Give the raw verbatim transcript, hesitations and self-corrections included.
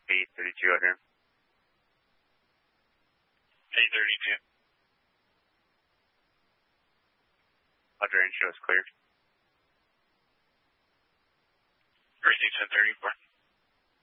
eight thirty-two out here. eight thirty-two. Roger, and show us clear. Everything's ten thirty-four.